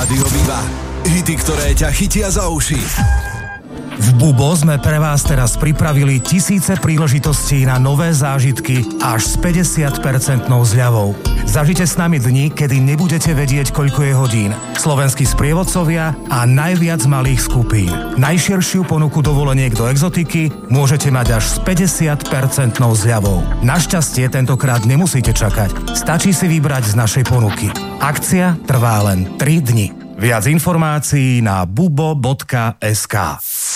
Rádio Viva. Hity, ktoré ťa chytia za uši. V Bubo sme pre vás teraz pripravili tisíce príležitostí na nové zážitky až s 50% zľavou. Zažite s nami dni, kedy nebudete vedieť, koľko je hodín. Slovenskí sprievodcovia a najviac malých skupín. Najširšiu ponuku dovoleniek do exotiky môžete mať až s 50% zľavou. Našťastie tentokrát nemusíte čakať. Stačí si vybrať z našej ponuky. Akcia trvá len 3 dni. Viac informácií na bubo.sk.